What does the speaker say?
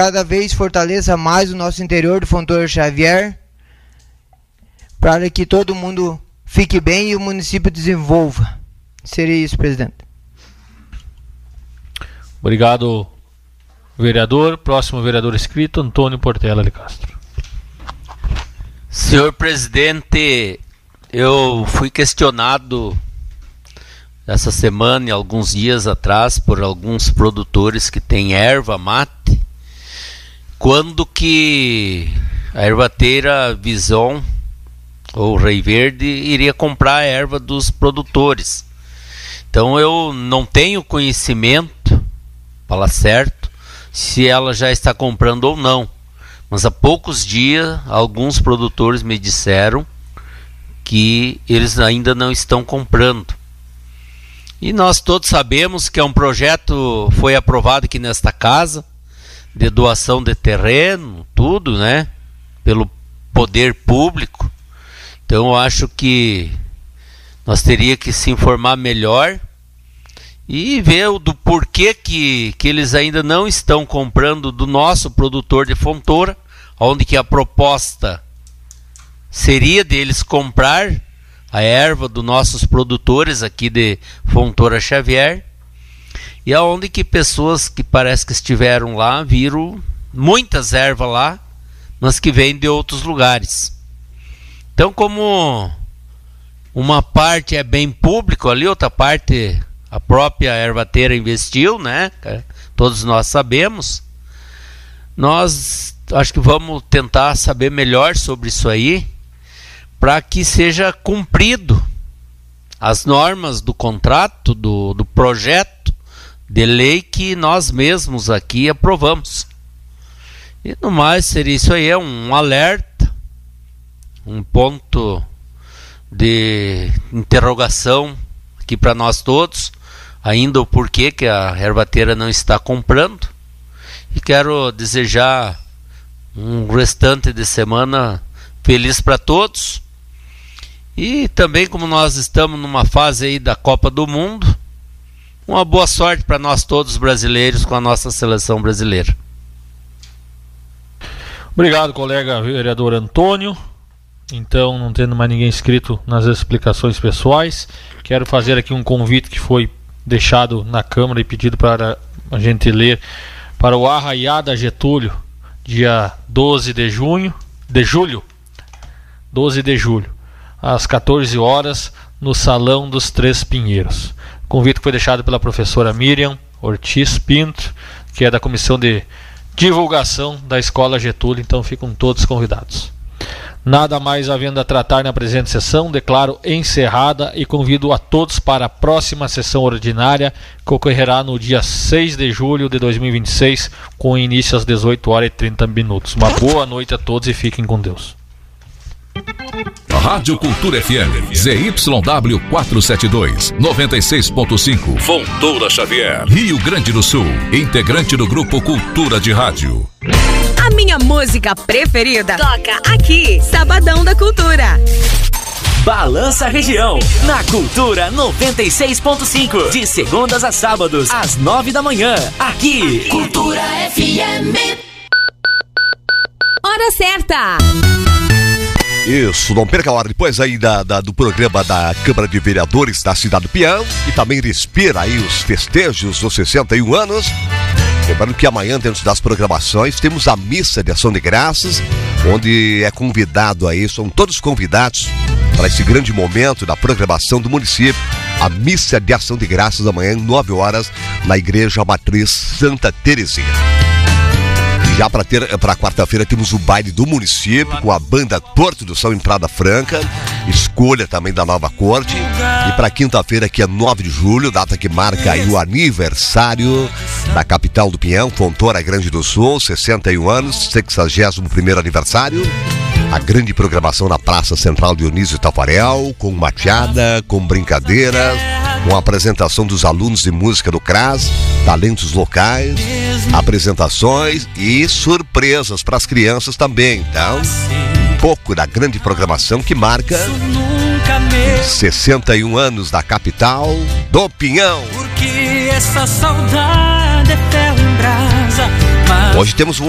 cada vez fortaleça mais o nosso interior do Fontoura Xavier, para que todo mundo fique bem e o município desenvolva. Seria isso, presidente. Obrigado, vereador. Próximo vereador inscrito, Antônio Portela de Castro. Senhor presidente, eu fui questionado essa semana e alguns dias atrás por alguns produtores que têm erva mate, quando que a ervateira Vison ou Rei Verde iria comprar a erva dos produtores. Então eu não tenho conhecimento, fala certo, se ela já está comprando ou não. Mas há poucos dias, alguns produtores me disseram que eles ainda não estão comprando. E nós todos sabemos que é um projeto, foi aprovado aqui nesta casa, de doação de terreno, tudo, né? Pelo poder público. Então eu acho que nós teríamos que se informar melhor e ver do porquê que eles ainda não estão comprando do nosso produtor de Fontoura, onde que a proposta seria deles comprar a erva dos nossos produtores aqui de Fontoura Xavier, e aonde que pessoas que parece que estiveram lá viram muitas ervas lá, mas que vêm de outros lugares. Então, como uma parte é bem público ali, outra parte a própria ervateira investiu, né? Todos nós sabemos. Nós acho que vamos tentar saber melhor sobre isso aí, para que seja cumprido as normas do contrato, do projeto de lei que nós mesmos aqui aprovamos. E no mais seria isso aí, é um alerta, um ponto de interrogação aqui para nós todos, ainda o porquê que a ervateira não está comprando. E quero desejar um restante de semana feliz para todos. E também, como nós estamos numa fase aí da Copa do Mundo, uma boa sorte para nós todos brasileiros com a nossa seleção brasileira. Obrigado, colega vereador Antônio. Então, não tendo mais ninguém inscrito nas explicações pessoais, quero fazer aqui um convite que foi deixado na Câmara e pedido para a gente ler, para o Arraiada Getúlio, dia 12 de julho, às 14 horas, no Salão dos Três Pinheiros. O convite foi deixado pela professora Miriam Ortiz Pinto, que é da Comissão de Divulgação da Escola Getúlio, então ficam todos convidados. Nada mais havendo a tratar na presente sessão, declaro encerrada e convido a todos para a próxima sessão ordinária, que ocorrerá no dia 6 de julho de 2026, com início às 18h30. Uma boa noite a todos e fiquem com Deus. Rádio Cultura FM, ZYW 472, 96.5, Fontoura Xavier, Rio Grande do Sul, integrante do Grupo Cultura de Rádio. A minha música preferida toca aqui, Sabadão da Cultura. Balança Região, na Cultura 96.5, de segundas a sábados, às 9 da manhã, aqui. Cultura FM. Hora certa. Isso, não perca a hora depois aí do programa da Câmara de Vereadores da cidade do Pião, e também respira aí os festejos dos 61 anos. Lembrando que amanhã, dentro das programações, temos a Missa de Ação de Graças, onde é convidado aí, são todos convidados para esse grande momento da programação do município, a Missa de Ação de Graças amanhã, 9 horas, na Igreja Matriz Santa Terezinha. Já para quarta-feira temos o baile do município com a banda Porto do Sol Entrada Franca, escolha também da nova corte. E para quinta-feira, que é 9 de julho, data que marca aí o aniversário da capital do Pinhão, Fontoura Grande do Sul, 61 anos, 61º aniversário. A grande programação na Praça Central Dionísio Tafarel, com mateada, com brincadeiras, com a apresentação dos alunos de música do CRAS, talentos locais, apresentações e surpresas para as crianças também. Então, um pouco da grande programação que marca 61 anos da capital do Pinhão. Hoje temos um